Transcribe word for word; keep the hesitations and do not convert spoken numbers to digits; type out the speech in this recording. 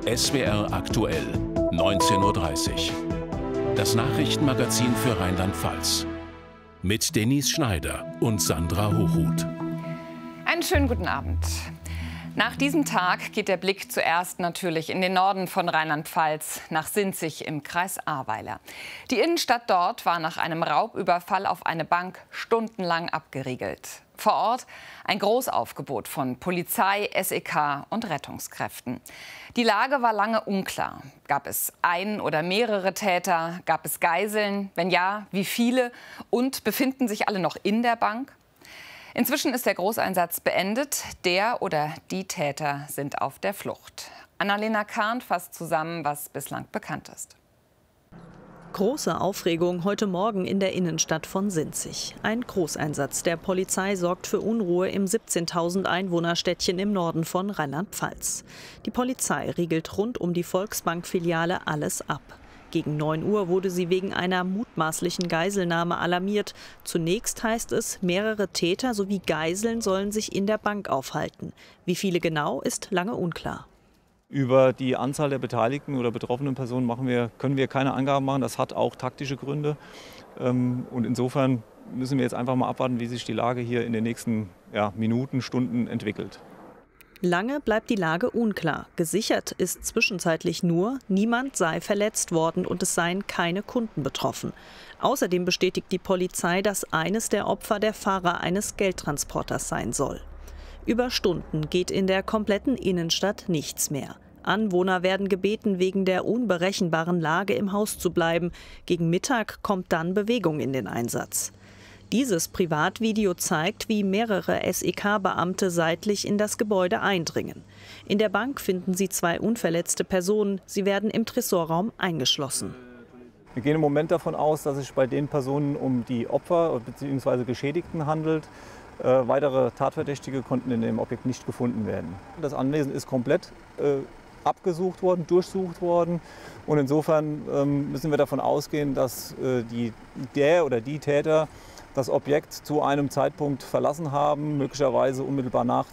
S W R aktuell, neunzehn Uhr dreißig. Das Nachrichtenmagazin für Rheinland-Pfalz. Mit Denise Schneider und Sandra Hochhuth. Einen schönen guten Abend. Nach diesem Tag geht der Blick zuerst natürlich in den Norden von Rheinland-Pfalz, nach Sinzig im Kreis Ahrweiler. Die Innenstadt dort war nach einem Raubüberfall auf eine Bank stundenlang abgeriegelt. Vor Ort ein Großaufgebot von Polizei, S E K und Rettungskräften. Die Lage war lange unklar. Gab es ein oder mehrere Täter? Gab es Geiseln? Wenn ja, wie viele? Und befinden sich alle noch in der Bank? Inzwischen ist der Großeinsatz beendet. Der oder die Täter sind auf der Flucht. Annalena Kahn fasst zusammen, was bislang bekannt ist. Große Aufregung heute Morgen in der Innenstadt von Sinzig. Ein Großeinsatz der Polizei sorgt für Unruhe im siebzehntausend Einwohnerstädtchen im Norden von Rheinland-Pfalz. Die Polizei riegelt rund um die Volksbank-Filiale alles ab. Gegen neun Uhr wurde sie wegen einer mutmaßlichen Geiselnahme alarmiert. Zunächst heißt es, mehrere Täter sowie Geiseln sollen sich in der Bank aufhalten. Wie viele genau, ist lange unklar. Über die Anzahl der beteiligten oder betroffenen Personen machen wir, können wir keine Angaben machen. Das hat auch taktische Gründe. Und insofern müssen wir jetzt einfach mal abwarten, wie sich die Lage hier in den nächsten ja, Minuten, Stunden entwickelt. Lange bleibt die Lage unklar. Gesichert ist zwischenzeitlich nur, niemand sei verletzt worden und es seien keine Kunden betroffen. Außerdem bestätigt die Polizei, dass eines der Opfer der Fahrer eines Geldtransporters sein soll. Über Stunden geht in der kompletten Innenstadt nichts mehr. Anwohner werden gebeten, wegen der unberechenbaren Lage im Haus zu bleiben. Gegen Mittag kommt dann Bewegung in den Einsatz. Dieses Privatvideo zeigt, wie mehrere S E K-Beamte seitlich in das Gebäude eindringen. In der Bank finden sie zwei unverletzte Personen. Sie werden im Tresorraum eingeschlossen. Wir gehen im Moment davon aus, dass es sich bei den Personen um die Opfer bzw. Geschädigten handelt. Äh, weitere Tatverdächtige konnten in dem Objekt nicht gefunden werden. Das Anwesen ist komplett äh, abgesucht worden, durchsucht worden. Und insofern ähm, müssen wir davon ausgehen, dass äh, die, der oder die Täter das Objekt zu einem Zeitpunkt verlassen haben, möglicherweise unmittelbar nach